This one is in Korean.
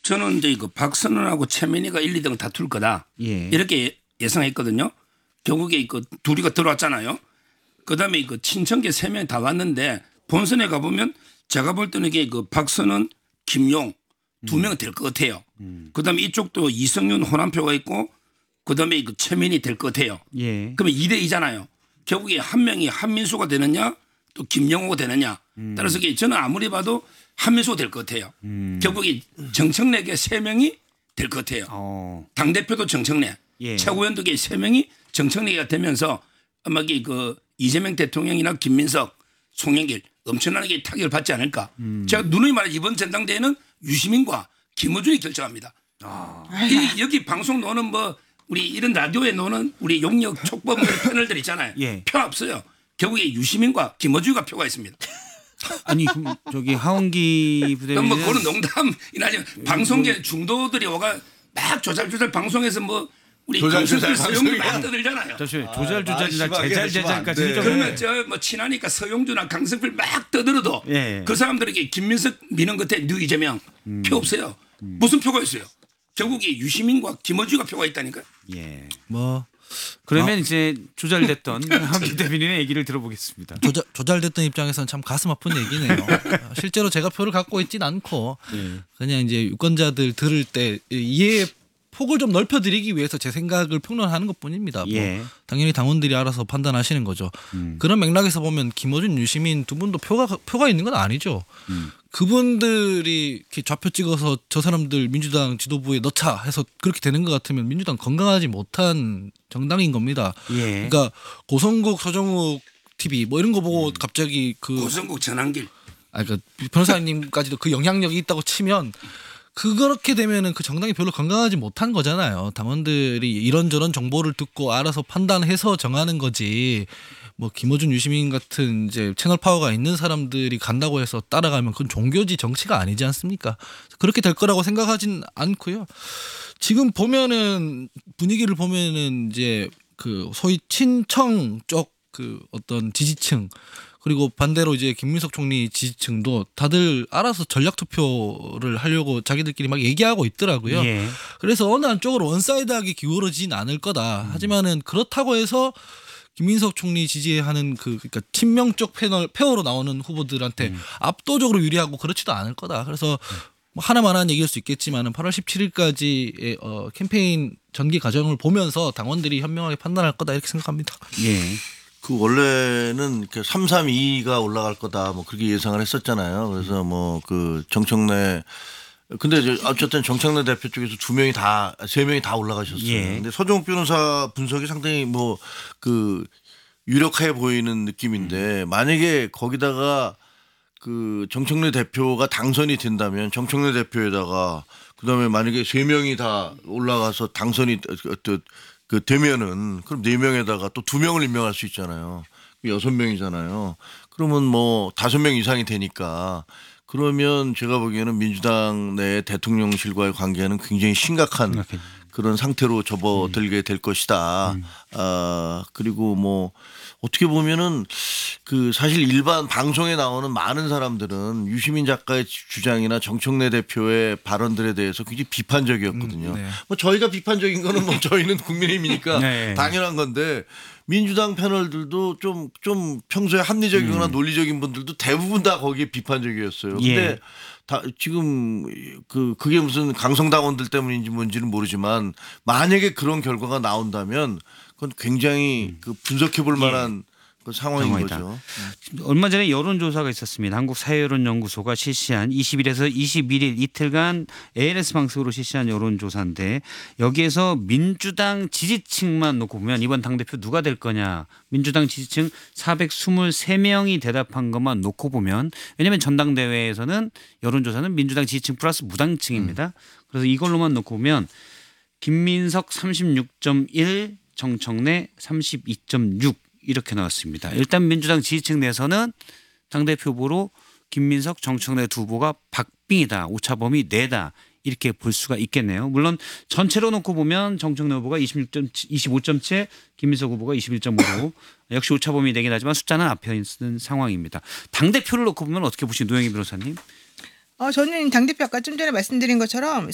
저는 이제 그 박선원하고 최민희가 1, 2등 다툴 거다. 예. 이렇게 예상했거든요. 결국에 그 둘이가 들어왔잖아요. 그다음에 그 친정계 3명이 다 왔는데 본선에 가보면 제가 볼 때는 이게 그 박선원, 김용 2명은 될 것 같아요. 그다음에 이쪽도 이성윤 호남표가 있고 그다음에 그 최민희 될 것 같아요. 예. 그러면 2대 2잖아요. 결국에 한 명이 한민수가 되느냐 또 김영호가 되느냐. 따라서 이게 저는 아무리 봐도 한민수가 될 것 같아요. 결국에 정청래계 3명이 될 것 같아요. 당대표도 정청래, 예. 최고위원도 3명이 정청래가 되면서 아마 그 이재명 대통령이나 김민석, 송영길 엄청나게 타격을 받지 않을까. 제가 누누이 말해 이번 전당대회는 유시민과 김어준이 결정합니다. 여기 방송 노는 뭐 우리 이런 라디오에 노는 우리 용역 촉법 패널들 있잖아요. 예. 표 없어요. 결국에 유시민과 김어준이가 표가 있습니다. 아니 그럼 저기 하원기 부대변인 뭐 그거는 농담이나지만 방송계 중도들이 와가 막 조잘조잘 방송에서 뭐 우리 강승필 서영주 막 떠들잖아요. 조잘조잘이나 제잘제잘까지 네. 해줘. 그러면 저 뭐 친하니까 서영주나 강승필 막 떠들어도 예. 그 사람들에게 김민석 미는 끝에 뉴 이재명 표 없어요. 무슨 표가 있어요? 결국에 유시민과 김어준이가 표가 있다니까요. 예. 뭐 그러면 이제 조잘됐던 하원기 대변인의 얘기를 들어보겠습니다. 조잘됐던 입장에서는 참 가슴 아픈 얘기네요. 실제로 제가 표를 갖고 있진 않고 그냥 이제 유권자들 들을 때 이해의 폭을 좀 넓혀드리기 위해서 제 생각을 평론하는 것뿐입니다. 예. 뭐 당연히 당원들이 알아서 판단하시는 거죠. 그런 맥락에서 보면 김어준, 유시민 두 분도 표가 있는 건 아니죠. 그분들이 이렇게 좌표 찍어서 저 사람들 민주당 지도부에 넣자 해서 그렇게 되는 것 같으면 민주당 건강하지 못한 정당인 겁니다. 예. 그러니까 고성국, 서정욱 TV 뭐 이런 거 보고 갑자기 그 고성국 전환길. 그러니까 변호사님까지도 그 영향력이 있다고 치면 그렇게 되면은 그 정당이 별로 건강하지 못한 거잖아요. 당원들이 이런저런 정보를 듣고 알아서 판단해서 정하는 거지. 뭐 김어준, 유시민 같은 이제 채널 파워가 있는 사람들이 간다고 해서 따라가면 그건 종교지 정치가 아니지 않습니까? 그렇게 될 거라고 생각하진 않고요. 지금 보면은 분위기를 보면은 이제 그 소위 친청 쪽 그 어떤 지지층 그리고 반대로 이제 김민석 총리 지지층도 다들 알아서 전략 투표를 하려고 자기들끼리 막 얘기하고 있더라고요. 예. 그래서 어느 한쪽으로 원사이드하게 기울어지진 않을 거다. 하지만은 그렇다고 해서 김민석 총리 지지하는 그러니까 친명 쪽 페어로 나오는 후보들한테 압도적으로 유리하고 그렇지도 않을 거다. 그래서 뭐 하나만한 얘기일 수 있겠지만은 8월 17일까지의 캠페인 전개 과정을 보면서 당원들이 현명하게 판단할 거다 이렇게 생각합니다. 예. 그 원래는 332가 올라갈 거다 뭐 그렇게 예상을 했었잖아요. 그래서 뭐 그 정청래 근데 이제 어쨌든 정청래 대표 쪽에서 3명이 다 올라가셨어요. 예. 근데 서정욱 변호사 분석이 상당히 뭐 그 유력해 보이는 느낌인데 만약에 거기다가 그 정청래 대표가 당선이 된다면 정청래 대표에다가 그다음에 만약에 3명이 다 올라가서 당선이 그 되면은 그럼 4명에다가 또 2명을 임명할 수 있잖아요. 6명이잖아요. 그러면 뭐 5명 이상이 되니까 그러면 제가 보기에는 민주당 내 대통령실과의 관계는 굉장히 심각한 그런 상태로 접어들게 될 것이다. 그리고 뭐 어떻게 보면은 그 사실 일반 방송에 나오는 많은 사람들은 유시민 작가의 주장이나 정청래 대표의 발언들에 대해서 굉장히 비판적이었거든요. 네. 뭐 저희가 비판적인 거는 뭐 저희는 국민의힘이니까 네. 당연한 건데 민주당 패널들도 좀 평소에 합리적이거나 논리적인 분들도 대부분 다 거기에 비판적이었어요. 근데 예. 다 지금 그게 무슨 강성당원들 때문인지 뭔지는 모르지만 만약에 그런 결과가 나온다면 그건 굉장히 그 분석해 볼 만한 그 상황인 상황이다. 거죠. 얼마 전에 여론조사가 있었습니다. 한국사회여론연구소가 실시한 20일에서 21일 이틀간 ANS 방식으로 실시한 여론조사인데 여기에서 민주당 지지층만 놓고 보면 이번 당대표 누가 될 거냐. 민주당 지지층 423명이 대답한 것만 놓고 보면 왜냐하면 전당대회에서는 여론조사는 민주당 지지층 플러스 무당층입니다. 그래서 이걸로만 놓고 보면 김민석 36.1 정청래 32.6 이렇게 나왔습니다. 일단 민주당 지지층 내에서는 당대표 후보로 김민석, 정청래 두 후보가 박빙이다. 오차범위 내다. 이렇게 볼 수가 있겠네요. 물론 전체로 놓고 보면 정청래 후보가 25.7, 김민석 후보가 21.5 역시 오차범위 내긴 하지만 숫자는 앞에 있는 상황입니다. 당대표를 놓고 보면 어떻게 보시는 노영희 변호사님? 저는 당대표 아까 좀 전에 말씀드린 것처럼